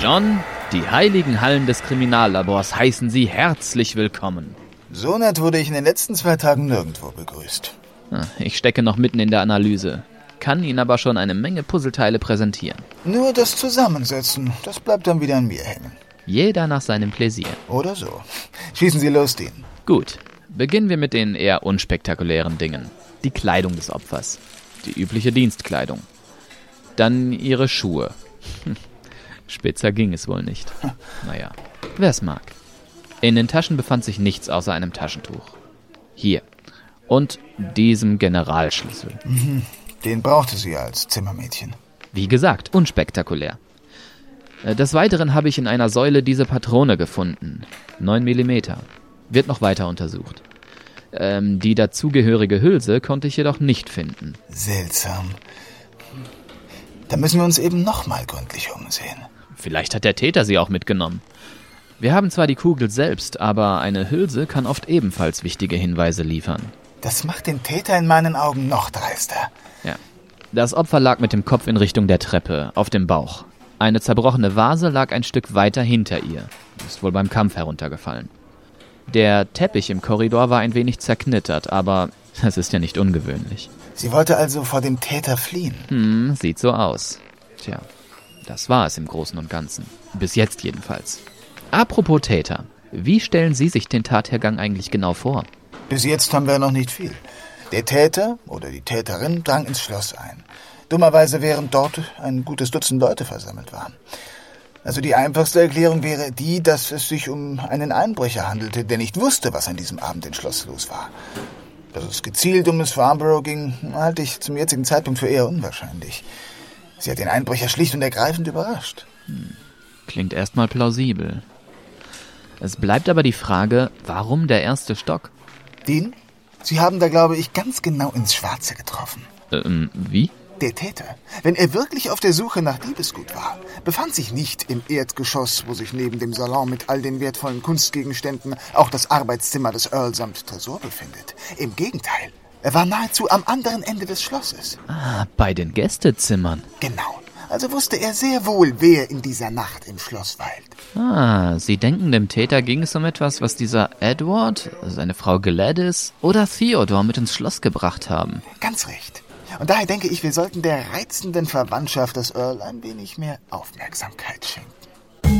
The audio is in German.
John, die heiligen Hallen des Kriminallabors heißen Sie herzlich willkommen. So nett wurde ich in den letzten 2 Tagen nirgendwo begrüßt. Ich stecke noch mitten in der Analyse, kann Ihnen aber schon eine Menge Puzzleteile präsentieren. Nur das Zusammensetzen, das bleibt dann wieder an mir hängen. Jeder nach seinem Pläsier. Oder so. Schießen Sie los, Dean. Gut, beginnen wir mit den eher unspektakulären Dingen. Die Kleidung des Opfers. Die übliche Dienstkleidung. Dann ihre Schuhe. Spitzer ging es wohl nicht. Naja, wer es mag. In den Taschen befand sich nichts außer einem Taschentuch. Hier. Und diesem Generalschlüssel. Den brauchte sie als Zimmermädchen. Wie gesagt, unspektakulär. Des Weiteren habe ich in einer Säule diese Patrone gefunden. 9 mm. Wird noch weiter untersucht. Die dazugehörige Hülse konnte ich jedoch nicht finden. Seltsam. Da müssen wir uns eben nochmal gründlich umsehen. Vielleicht hat der Täter sie auch mitgenommen. Wir haben zwar die Kugel selbst, aber eine Hülse kann oft ebenfalls wichtige Hinweise liefern. Das macht den Täter in meinen Augen noch dreister. Ja. Das Opfer lag mit dem Kopf in Richtung der Treppe, auf dem Bauch. Eine zerbrochene Vase lag ein Stück weiter hinter ihr. Ist wohl beim Kampf heruntergefallen. Der Teppich im Korridor war ein wenig zerknittert, aber das ist ja nicht ungewöhnlich. Sie wollte also vor dem Täter fliehen? Sieht so aus. Tja, das war es im Großen und Ganzen. Bis jetzt jedenfalls. Apropos Täter, wie stellen Sie sich den Tathergang eigentlich genau vor? Bis jetzt haben wir noch nicht viel. Der Täter oder die Täterin drang ins Schloss ein. Dummerweise während dort ein gutes Dutzend Leute versammelt waren. Also die einfachste Erklärung wäre die, dass es sich um einen Einbrecher handelte, der nicht wusste, was an diesem Abend im Schloss los war. Dass es gezielt um Miss Farnborough ging, halte ich zum jetzigen Zeitpunkt für eher unwahrscheinlich. Sie hat den Einbrecher schlicht und ergreifend überrascht. Klingt erstmal plausibel. Es bleibt aber die Frage, warum der erste Stock? Dean, Sie haben da, glaube ich, ganz genau ins Schwarze getroffen. Wie? Der Täter, wenn er wirklich auf der Suche nach Diebesgut war, befand sich nicht im Erdgeschoss, wo sich neben dem Salon mit all den wertvollen Kunstgegenständen auch das Arbeitszimmer des Earl samt Tresor befindet. Im Gegenteil, er war nahezu am anderen Ende des Schlosses. Bei den Gästezimmern. Genau. Also wusste er sehr wohl, wer in dieser Nacht im Schloss weilt. Sie denken, dem Täter ging es um etwas, was dieser Edward, seine Frau Gladys oder Theodore mit ins Schloss gebracht haben. Ganz recht. Und daher denke ich, wir sollten der reizenden Verwandtschaft des Earl ein wenig mehr Aufmerksamkeit schenken.